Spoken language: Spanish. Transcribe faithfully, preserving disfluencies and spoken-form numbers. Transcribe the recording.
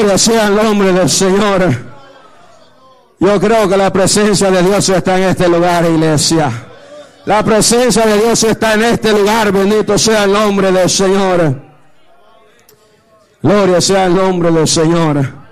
Gloria sea el nombre del Señor. Yo creo que la presencia de Dios está en este lugar, iglesia. La presencia de Dios está en este lugar. Bendito sea el nombre del Señor. Gloria sea el nombre del Señor.